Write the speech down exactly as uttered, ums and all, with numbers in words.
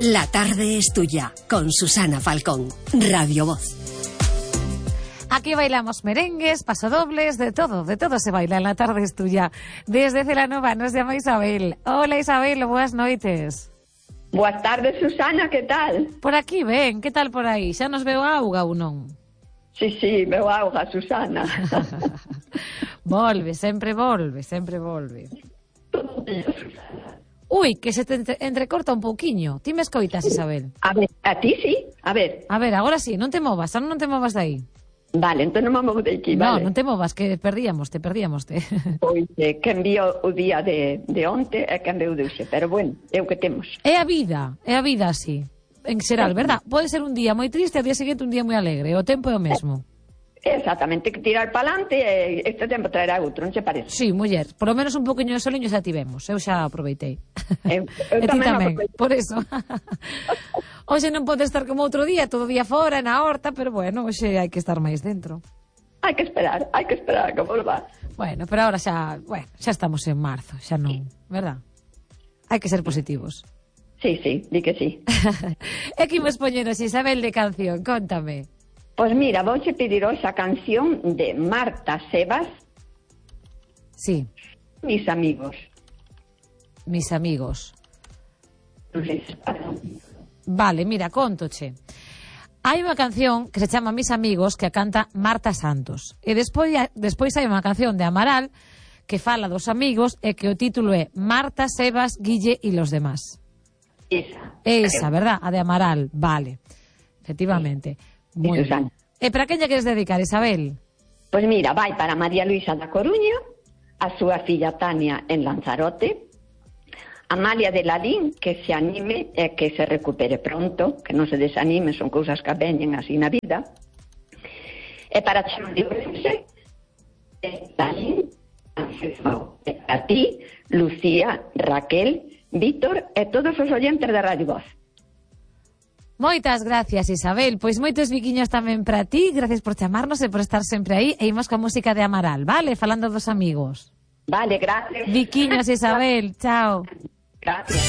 La tarde es tuya, con Susana Falcón, Radio Voz. Aquí bailamos merengues, pasodobles, de todo, de todo se baila en La tarde es tuya. Desde Celanova nos llama Isabel. Hola Isabel, buenas noites. Boas tardes, Susana, que tal? Por aquí, ben, que tal por aí? Xa nos veo auga ou non? Sí, sí, veo auga, Susana. Volve, sempre volve, sempre volve. Ui, que se te entre, entrecorta un pouquiño. Ti me escoitas, Isabel? A ver, a ti sí, a ver. A ver, agora sí, non te movas, xa non te movas de aí. Vale, entón non me movo de aquí, No, vale. non te movas, que perdíamos te, perdíamos te. Pois eh, que envío o día de, de onte e que envío de hoxe, pero bueno, é o que temos. É a vida, é a vida así. En xeral, verdad? Pode ser un día moi triste e ao día seguinte un día moi alegre. O tempo é o mesmo. Exactamente, que tirar para adelante e este tempo traerá outro, non se parece? Sí, muller, por lo menos un poquinho de soliño xa tivemos. Eu xa aproveitei. Eu, eu E ti tamén, aproveitei. por eso. Hoxe non pode estar como outro día, todo día fora, na horta, pero bueno, hoxe hai que estar máis dentro. Hai que esperar, hai que esperar que volva. Bueno, pero ahora xa, bueno, xa estamos en marzo, xa non, verdad? Hai que ser positivos. Sí, sí, di que sí. E que imos poñenos, Isabel, de canción, contame. Pois mira, vouche pedir hoxe a canción de Marta Sebas, Sí, Mis amigos. mis amigos. Vale, mira, contoche. Hai unha canción que se chama Mis amigos que a canta Marta Santos. E despois, despois hai unha canción de Amaral que fala dos amigos e que o título é Marta, Sebas, Guille e los demás. Esa. Esa, verdad? A de Amaral, vale. Efectivamente. Muy Susana. bien. E para quen lle queres dedicar, Isabel? Pois mira, vai para María Luisa da Coruña, a súa filla Tania en Lanzarote, Amalia de Lalín, que se anime e que se recupere pronto, que non se desanime, son cousas que veñen así na vida. E para Chema de Ourense, e Lalín, a ti, Lucía, Raquel, Víctor e todos os oyentes da Radio Voz. Moitas gracias, Isabel. Pois moitos biquiños tamén para ti. Gracias por chamarnos e por estar sempre aí. E imos coa música de Amaral, vale? Falando dos amigos. Vale, gracias. Biquiños, Isabel. Chao. Gracias.